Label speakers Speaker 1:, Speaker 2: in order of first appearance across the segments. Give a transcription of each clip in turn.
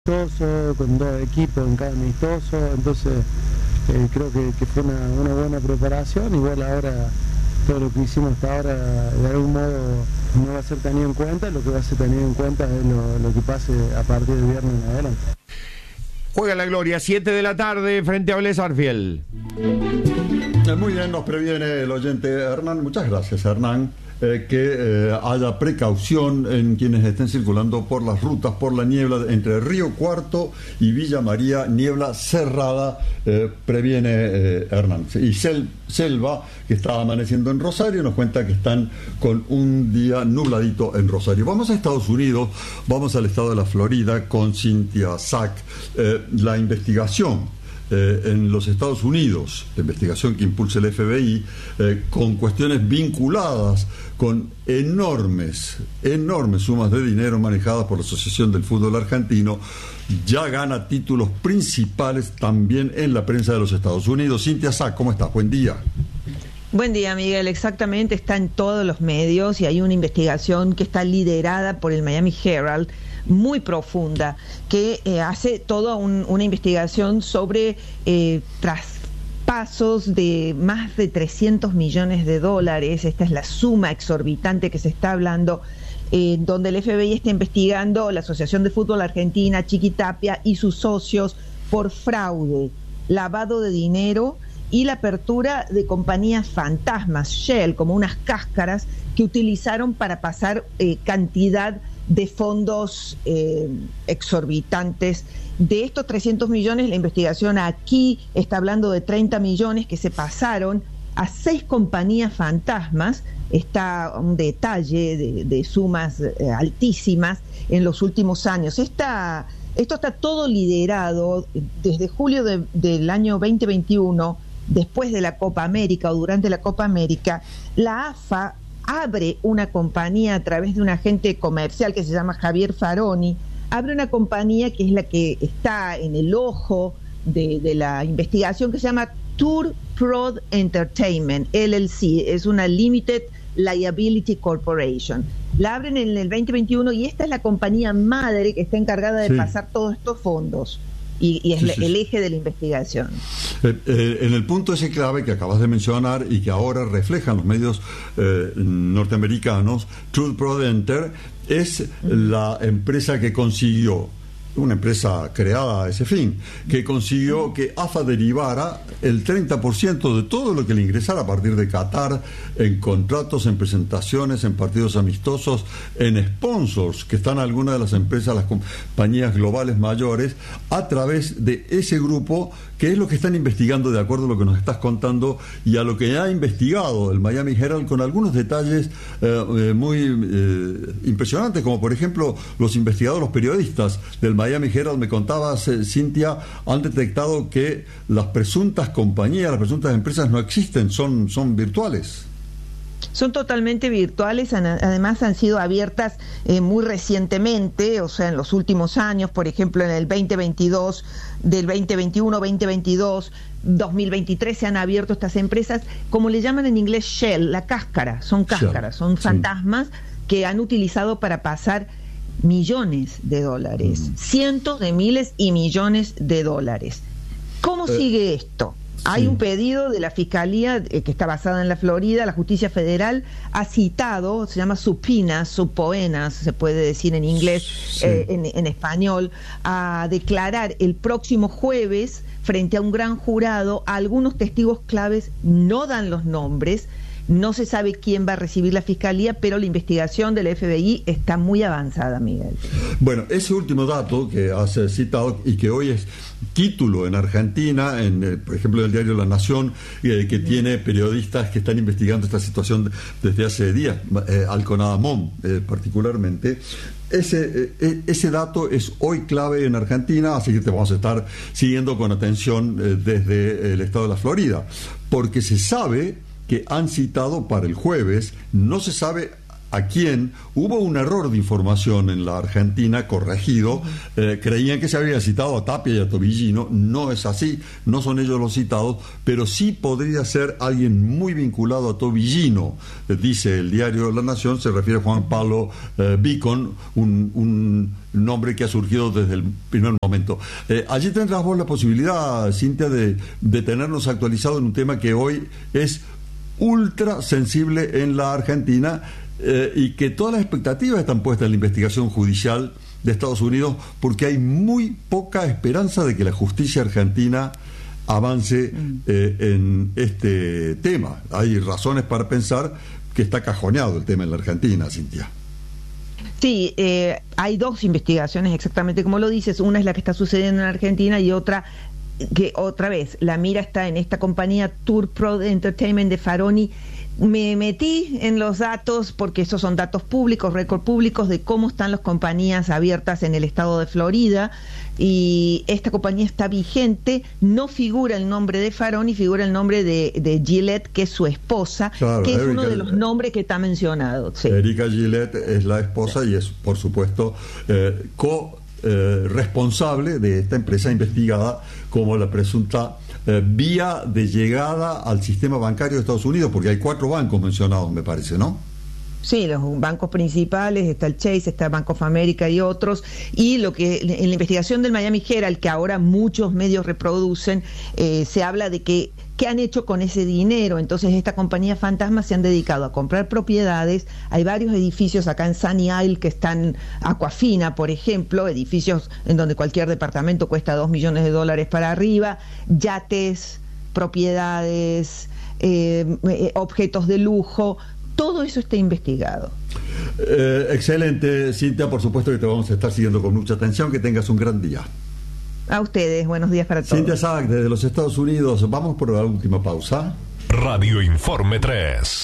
Speaker 1: amistoso, con 2 equipos en cada amistoso, entonces creo que fue una buena preparación. Igual ahora todo lo que hicimos hasta ahora de algún modo no va a ser tenido en cuenta, lo que va a ser tenido en cuenta es lo que pase a partir del viernes en adelante.
Speaker 2: Juega la Gloria, 7 de la tarde frente a Vélez Sarsfield.
Speaker 3: Muy bien, nos previene el oyente Hernán. Muchas gracias, Hernán. Que haya precaución en quienes estén circulando por las rutas, por la niebla entre Río Cuarto y Villa María, niebla cerrada, previene Hernán. Y Selva, que está amaneciendo en Rosario, nos cuenta que están con un día nubladito en Rosario. Vamos a Estados Unidos, vamos al estado de la Florida con Cynthia Sack. La investigación en los Estados Unidos, la investigación que impulsa el FBI, con cuestiones vinculadas con enormes sumas de dinero manejadas por la Asociación del Fútbol Argentino, ya gana títulos principales también en la prensa de los Estados Unidos. Cynthia Sack, ¿cómo estás? Buen día.
Speaker 4: Buen día, Miguel. Exactamente, está en todos los medios y hay una investigación que está liderada por el Miami Herald, muy profunda, que hace toda una investigación sobre traspasos de más de 300 millones de dólares. Esta es la suma exorbitante que se está hablando, donde el FBI está investigando la Asociación de Fútbol Argentina, Chiquitapia y sus socios por fraude, lavado de dinero y la apertura de compañías fantasmas, Shell, como unas cáscaras que utilizaron para pasar cantidad de fondos exorbitantes. De estos 300 millones, la investigación aquí está hablando de 30 millones que se pasaron a 6 compañías fantasmas. Está un detalle de sumas altísimas en los últimos años. Esto está todo liderado desde julio del año 2021, después de la Copa América o durante la Copa América. La AFA abre una compañía a través de un agente comercial que se llama Javier Faroni, abre una compañía que es la que está en el ojo de la investigación, que se llama Tour Prod Entertainment, LLC, es una Limited Liability Corporation. La abren en el 2021 y esta es la compañía madre que está encargada de pasar todos estos fondos. Y es el eje de la investigación.
Speaker 3: En el punto ese clave que acabas de mencionar y que ahora reflejan los medios norteamericanos, Truth Prudenter es la empresa que consiguió, una empresa creada a ese fin, que consiguió que AFA derivara el 30% de todo lo que le ingresara a partir de Qatar, en contratos, en presentaciones, en partidos amistosos, en sponsors, que están algunas de las empresas, las compañías globales mayores, a través de ese grupo, que es lo que están investigando de acuerdo a lo que nos estás contando y a lo que ha investigado el Miami Herald, con algunos detalles muy impresionantes, como por ejemplo los investigadores, los periodistas del Miami Herald, me contabas, Cynthia, han detectado que las presuntas compañías, las presuntas empresas no existen, son virtuales.
Speaker 4: Son totalmente virtuales, además han sido abiertas muy recientemente, o sea, en los últimos años, por ejemplo, en el 2022, del 2021, 2022, 2023 se han abierto estas empresas, como le llaman en inglés shell, la cáscara, son cáscaras, son fantasmas que han utilizado para pasar millones de dólares, cientos de miles y millones de dólares. ¿Cómo sigue esto? Hay un pedido de la Fiscalía que está basada en la Florida, la Justicia Federal ha citado, se llama subpoenas, se puede decir en inglés, en español, a declarar el próximo jueves frente a un gran jurado a algunos testigos claves. No dan los nombres, no se sabe quién va a recibir la Fiscalía, pero la investigación del FBI está muy avanzada, Miguel.
Speaker 3: Bueno, ese último dato que has citado y que hoy es título en Argentina, por ejemplo, en el diario La Nación, que tiene periodistas que están investigando esta situación desde hace días, Alconadamón particularmente. Ese dato es hoy clave en Argentina, así que te vamos a estar siguiendo con atención desde el estado de la Florida, porque se sabe que han citado para el jueves, no se sabe a quién, hubo un error de información en la Argentina corregido. Creían que se había citado a Tapia y a Tobillino. No es así, no son ellos los citados, pero sí podría ser alguien muy vinculado a Tobillino. Dice el diario La Nación, se refiere a Juan Pablo Bicon, un nombre que ha surgido desde el primer momento. Allí tendrás vos la posibilidad, Cintia, de tenernos actualizado en un tema que hoy es ultra sensible en la Argentina, y que todas las expectativas están puestas en la investigación judicial de Estados Unidos, porque hay muy poca esperanza de que la justicia argentina avance en este tema. Hay razones para pensar que está cajoneado el tema en la Argentina, Cintia.
Speaker 4: Sí, hay dos investigaciones exactamente como lo dices. Una es la que está sucediendo en Argentina y otra que, otra vez, la mira está en esta compañía Tour Pro Entertainment de Faroni. Me metí en los datos porque esos son datos públicos, récord públicos de cómo están las compañías abiertas en el estado de Florida, y esta compañía está vigente. No figura el nombre de Faroni, figura el nombre de Gillette, que es su esposa, claro, que es uno de los nombres que está mencionado. Sí.
Speaker 3: Erika Gillette es la esposa, sí, y es, por supuesto, responsable de esta empresa investigada como la presunta vía de llegada al sistema bancario de Estados Unidos, porque hay 4 bancos mencionados, me parece, ¿no?
Speaker 4: Sí, los bancos principales, está el Chase, está el Bank of America y otros, y lo que en la investigación del Miami Herald, que ahora muchos medios reproducen, se habla de que ¿qué han hecho con ese dinero? Entonces esta compañía fantasma se han dedicado a comprar propiedades. Hay varios edificios acá en Sunny Isle que están, Aquafina por ejemplo, edificios en donde cualquier departamento cuesta $2 millones para arriba, yates, propiedades, objetos de lujo. Todo eso está investigado.
Speaker 3: Excelente, Cintia, por supuesto que te vamos a estar siguiendo con mucha atención. Que tengas un gran día.
Speaker 4: A ustedes, buenos días para todos.
Speaker 3: Cintia Sack, desde los Estados Unidos. Vamos por la última pausa.
Speaker 5: Radio Informe 3.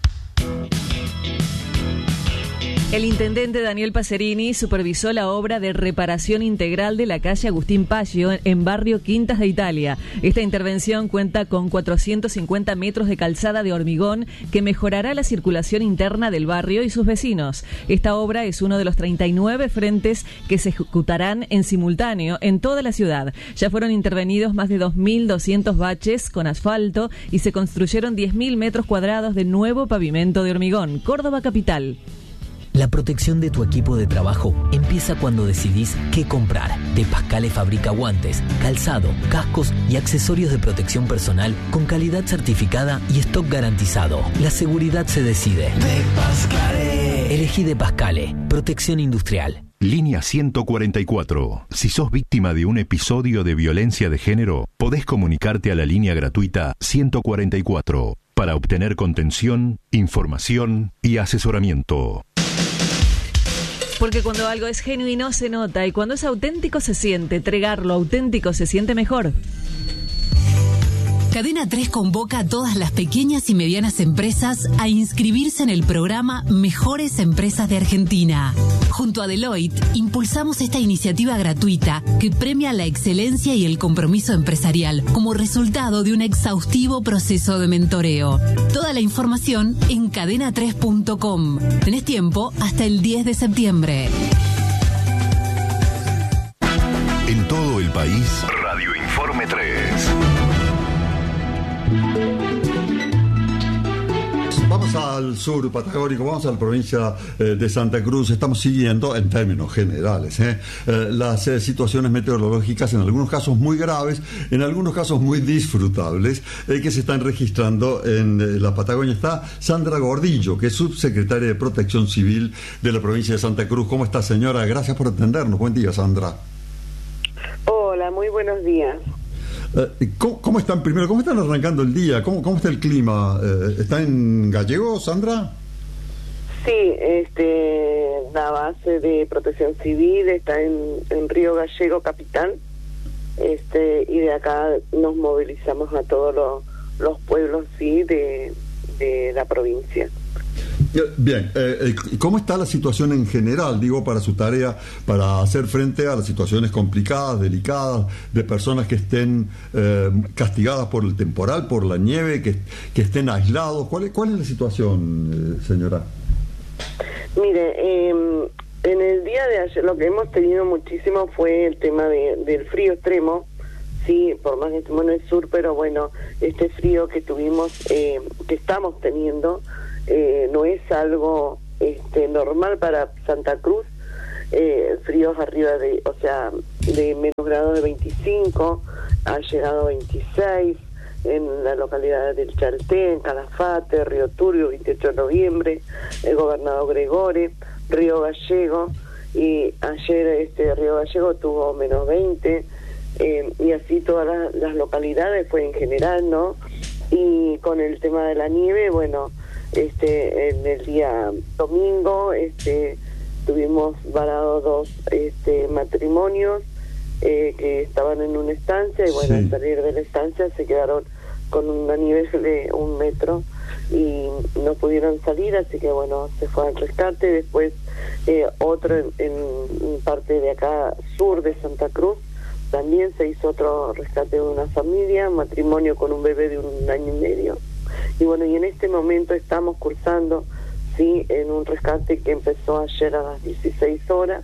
Speaker 6: El intendente Daniel Pacerini supervisó la obra de reparación integral de la calle Agustín Paggio en barrio Quintas de Italia. Esta intervención cuenta con 450 metros de calzada de hormigón que mejorará la circulación interna del barrio y sus vecinos. Esta obra es uno de los 39 frentes que se ejecutarán en simultáneo en toda la ciudad. Ya fueron intervenidos más de 2.200 baches con asfalto y se construyeron 10.000 metros cuadrados de nuevo pavimento de hormigón. Córdoba capital.
Speaker 7: La protección de tu equipo de trabajo empieza cuando decidís qué comprar. De Pascale fabrica guantes, calzado, cascos y accesorios de protección personal con calidad certificada y stock garantizado. La seguridad se decide. De Pascale. Elegí De Pascale. Protección industrial.
Speaker 5: Línea 144. Si sos víctima de un episodio de violencia de género, podés comunicarte a la línea gratuita 144 para obtener contención, información y asesoramiento.
Speaker 6: Porque cuando algo es genuino se nota, y cuando es auténtico se siente. Entregar lo auténtico se siente mejor.
Speaker 8: Cadena 3 convoca a todas las pequeñas y medianas empresas a inscribirse en el programa Mejores Empresas de Argentina. Junto a Deloitte, impulsamos esta iniciativa gratuita que premia la excelencia y el compromiso empresarial como resultado de un exhaustivo proceso de mentoreo. Toda la información en cadena3.com. Tenés tiempo hasta el 10 de septiembre.
Speaker 5: En todo el país, Radio Informe 3.
Speaker 3: Vamos al sur patagónico, vamos a la provincia de Santa Cruz. Estamos siguiendo, en términos generales, las situaciones meteorológicas, en algunos casos muy graves, en algunos casos muy disfrutables, que se están registrando en la Patagonia. Está Sandra Gordillo, que es subsecretaria de Protección Civil de la provincia de Santa Cruz. ¿Cómo está, señora? Gracias por atendernos. Buen día, Sandra.
Speaker 9: Hola, muy buenos días.
Speaker 3: ¿Cómo están primero? ¿Cómo están arrancando el día? ¿Cómo está el clima? ¿Está en gallego, Sandra?
Speaker 9: Sí, la base de Protección Civil está en Río Gallego capital, y de acá nos movilizamos a todos los pueblos, sí, de la provincia.
Speaker 3: Bien, ¿cómo está la situación en general, digo, para su tarea, para hacer frente a las situaciones complicadas, delicadas, de personas que estén castigadas por el temporal, por la nieve, que estén aislados? ¿Cuál es la situación, señora?
Speaker 9: Mire, en el día de ayer lo que hemos tenido muchísimo fue el tema del frío extremo. Sí, por más que estemos en el sur, pero bueno, este frío que tuvimos, que estamos teniendo, no es algo normal para Santa Cruz. Fríos arriba de, o sea, de menos grados de 25, ha llegado a 26 en la localidad del Chaltén, Calafate, Río Turbio, 28 de noviembre, el Gobernador Gregore, Río Gallego, y ayer Río Gallego tuvo menos 20, y así todas las localidades fue en general, ¿no? Y con el tema de la nieve, bueno, en el día domingo tuvimos varados 2 matrimonios que estaban en una estancia, y bueno, al salir de la estancia se quedaron con una nieve de 1 metro y no pudieron salir, así que bueno, se fue al rescate. Después otro en parte de acá, sur de Santa Cruz, también se hizo otro rescate de una familia, matrimonio con un bebé de 1 año y medio. Y bueno, y en este momento estamos cursando, sí, en un rescate que empezó ayer a las 16 horas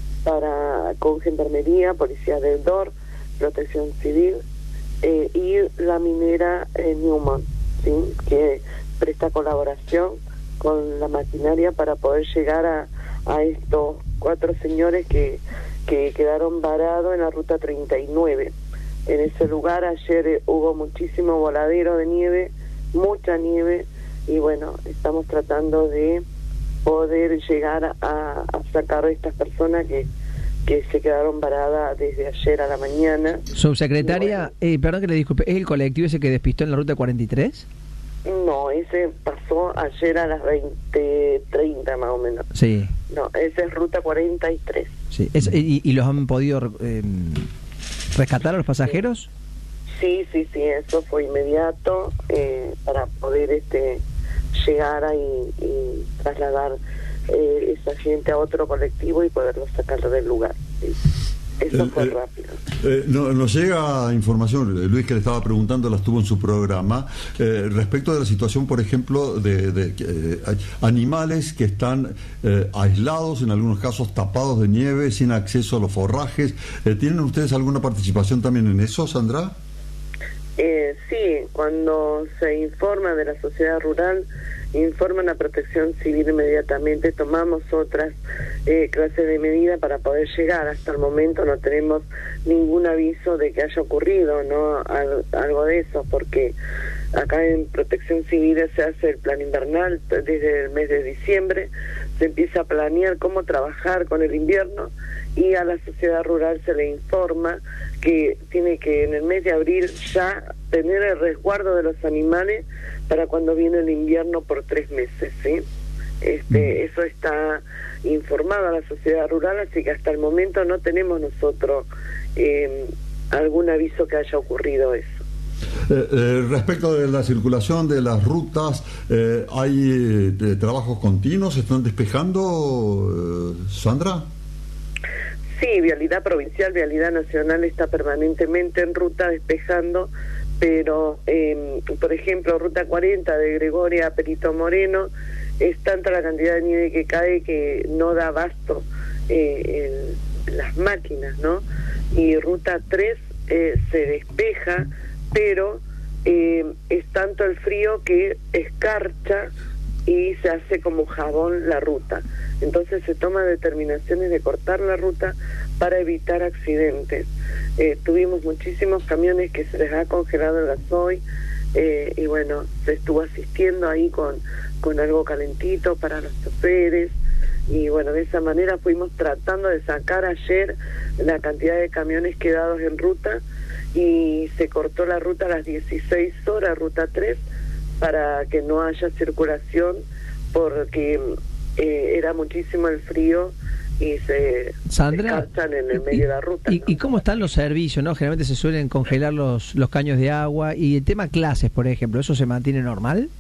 Speaker 9: con Gendarmería, Policía del DOR, Protección Civil, y la minera Newman, ¿sí?, que presta colaboración con la maquinaria para poder llegar a estos 4 señores que quedaron varados en la ruta 39. En ese lugar ayer hubo muchísimo voladero de nieve, mucha nieve, y bueno, estamos tratando de poder llegar a sacar a estas personas que se quedaron varadas desde ayer a la mañana.
Speaker 10: Subsecretaria, bueno, perdón que le disculpe, ¿es el colectivo ese que despistó en la ruta 43?
Speaker 9: No, ese pasó ayer a las 20:30 más o menos.
Speaker 10: Sí.
Speaker 9: No, ese es ruta 43.
Speaker 10: Sí. ¿Y los han podido rescatar a los pasajeros?
Speaker 9: Sí, eso fue inmediato para poder llegar ahí y trasladar esa gente a otro colectivo y poderlos sacar del lugar. Sí. Eso fue rápido.
Speaker 3: Nos llega información, Luis, que le estaba preguntando, la estuvo en su programa, respecto de la situación, por ejemplo, de animales que están aislados, en algunos casos tapados de nieve, sin acceso a los forrajes. ¿Tienen ustedes alguna participación también en eso, Sandra?
Speaker 9: Sí, cuando se informa de la sociedad rural, informan a Protección Civil inmediatamente, tomamos otras clases de medidas para poder llegar. Hasta el momento no tenemos ningún aviso de que haya ocurrido, ¿no?, algo de eso, porque acá en Protección Civil se hace el plan invernal desde el mes de diciembre, se empieza a planear cómo trabajar con el invierno, y a la sociedad rural se le informa que tiene que en el mes de abril ya tener el resguardo de los animales para cuando viene el invierno por 3 meses, ¿sí? Eso está informado a la sociedad rural, así que hasta el momento no tenemos nosotros algún aviso que haya ocurrido eso.
Speaker 3: Respecto de la circulación de las rutas, ¿hay trabajos continuos? ¿Se están despejando, Sandra?
Speaker 9: Sí, Vialidad Provincial, Vialidad Nacional está permanentemente en ruta despejando, pero por ejemplo, ruta 40 de Gregoria a Perito Moreno, es tanta la cantidad de nieve que cae que no da abasto las máquinas, ¿no? Y ruta 3 se despeja, pero es tanto el frío que escarcha y se hace como jabón la ruta. Entonces se toman determinaciones de cortar la ruta para evitar accidentes. Tuvimos muchísimos camiones que se les ha congelado el gasoil, y bueno, se estuvo asistiendo ahí con algo calentito para los choferes, y bueno, de esa manera fuimos tratando de sacar ayer la cantidad de camiones quedados en ruta, y se cortó la ruta a las 16 horas, ruta 3, para que no haya circulación, porque era muchísimo el frío y se escarchan en el medio de la ruta.
Speaker 10: ¿Y cómo están los servicios, no? Generalmente se suelen congelar los caños de agua, y el tema clases, por ejemplo, ¿eso se mantiene normal?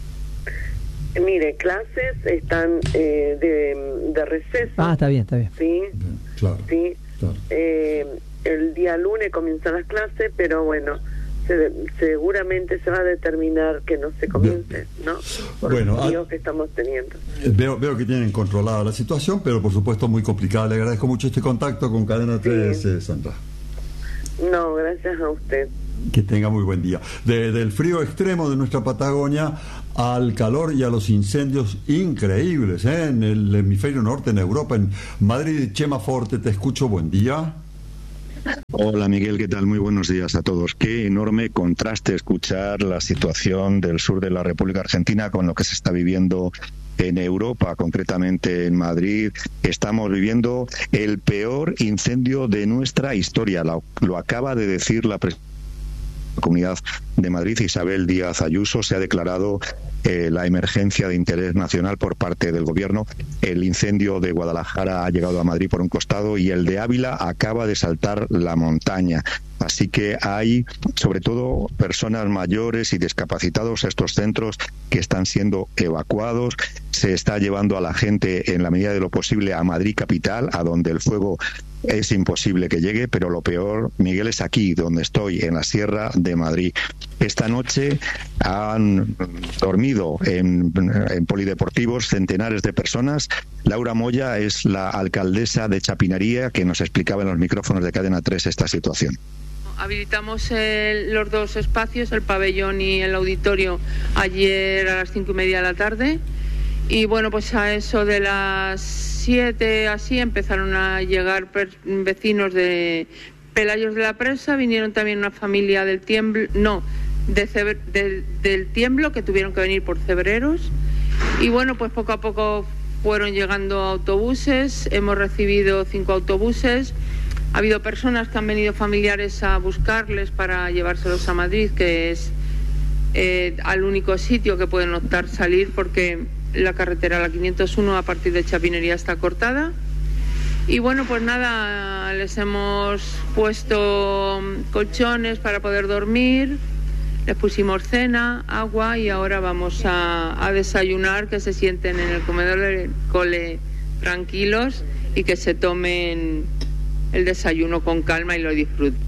Speaker 9: Mire, clases están de receso.
Speaker 10: Ah, está bien.
Speaker 9: Sí,
Speaker 3: claro.
Speaker 9: Sí. Claro. El día lunes comienzan las clases, pero bueno, seguramente se va a determinar que no se comience, ¿no? Por los fríos que estamos teniendo.
Speaker 3: Veo que tienen controlada la situación, pero por supuesto muy complicada. Le agradezco mucho este contacto con Cadena 3, Sandra.
Speaker 9: No, gracias a usted.
Speaker 3: Que tenga muy buen día. Del frío extremo de nuestra Patagonia al calor y a los incendios increíbles en el hemisferio norte, en Europa, en Madrid. Chema Forte, te escucho, buen día.
Speaker 11: Hola Miguel, ¿qué tal? Muy buenos días a todos. Qué enorme contraste escuchar la situación del sur de la República Argentina con lo que se está viviendo en Europa, concretamente en Madrid. Estamos viviendo el peor incendio de nuestra historia. Lo acaba de decir la Comunidad de Madrid, Isabel Díaz Ayuso. Se ha declarado la emergencia de interés nacional por parte del gobierno. El incendio de Guadalajara ha llegado a Madrid por un costado y el de Ávila acaba de saltar la montaña. Así que hay, sobre todo, personas mayores y discapacitados a estos centros que están siendo evacuados. Se está llevando a la gente, en la medida de lo posible, a Madrid capital, a donde el fuego es imposible que llegue, pero lo peor, Miguel, es aquí, donde estoy, en la Sierra de Madrid. Esta noche han dormido en polideportivos centenares de personas. Laura Moya es la alcaldesa de Chapinaría, que nos explicaba en los micrófonos de Cadena 3 esta situación.
Speaker 12: Habilitamos los dos espacios, el pabellón y el auditorio, ayer a las 5:30 de la tarde. Y bueno, pues a eso de las 7 así empezaron a llegar vecinos de Pelayos de la Presa. Vinieron también una familia del Tiemblo, del Tiemblo, que tuvieron que venir por Cebreros. Y bueno, pues poco a poco fueron llegando autobuses. Hemos recibido 5 autobuses. Ha habido personas que han venido familiares a buscarles para llevárselos a Madrid, que es al único sitio que pueden optar salir, porque la carretera, la 501, a partir de Chapinería está cortada. Y bueno, pues nada, les hemos puesto colchones para poder dormir, les pusimos cena, agua, y ahora vamos a desayunar, que se sienten en el comedor del cole tranquilos y que se tomen el desayuno con calma y lo disfruten.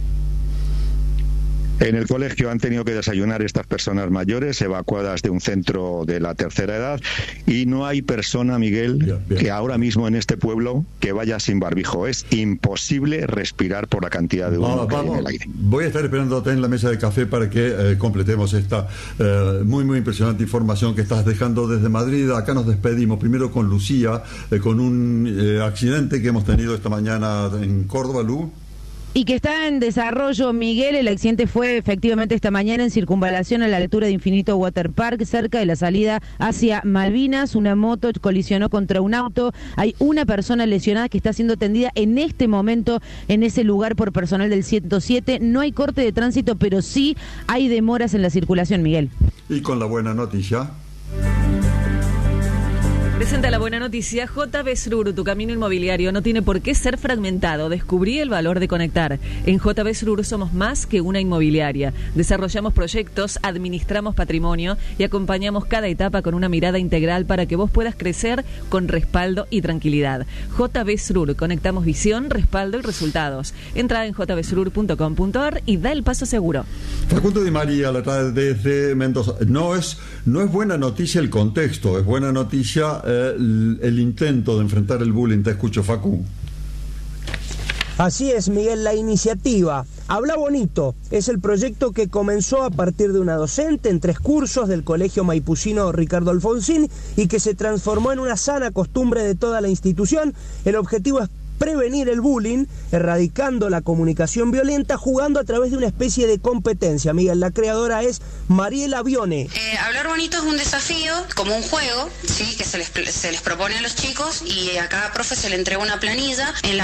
Speaker 11: En el colegio han tenido que desayunar estas personas mayores evacuadas de un centro de la tercera edad, y no hay persona, Miguel, que ahora mismo en este pueblo que vaya sin barbijo. Es imposible respirar por la cantidad de humo que hay en el aire.
Speaker 3: Voy a estar esperándote en la mesa de café para que completemos esta muy impresionante información que estás dejando desde Madrid. Acá nos despedimos primero con Lucía, con un accidente que hemos tenido esta mañana en Córdoba, Lu.
Speaker 13: Y que está en desarrollo, Miguel. El accidente fue efectivamente esta mañana en circunvalación a la altura de Infinito Water Park, cerca de la salida hacia Malvinas. Una moto colisionó contra un auto. Hay una persona lesionada que está siendo atendida en este momento en ese lugar por personal del 107. No hay corte de tránsito, pero sí hay demoras en la circulación, Miguel.
Speaker 3: Y con la buena noticia.
Speaker 6: Presenta la buena noticia. JB Srur, tu camino inmobiliario no tiene por qué ser fragmentado. Descubrí el valor de conectar. En JB Srur somos más que una inmobiliaria. Desarrollamos proyectos, administramos patrimonio y acompañamos cada etapa con una mirada integral para que vos puedas crecer con respaldo y tranquilidad. JB Srur, conectamos visión, respaldo y resultados. Entra en jbsrur.com.ar y da el paso seguro.
Speaker 3: Facundo Di María la trae desde Mendoza. No es buena noticia el contexto, es buena noticia el intento de enfrentar el bullying. Te escucho, Facu.
Speaker 14: Así es, Miguel, la iniciativa Habla Bonito es el proyecto que comenzó a partir de una docente en 3 cursos del Colegio Maipucino Ricardo Alfonsín y que se transformó en una sana costumbre de toda la institución. El objetivo es prevenir el bullying, erradicando la comunicación violenta, jugando a través de una especie de competencia. Miguel, la creadora es Mariela Bione.
Speaker 15: Hablar bonito es un desafío, como un juego, ¿sí?, que se les propone a los chicos, y a cada profe se le entrega una planilla en la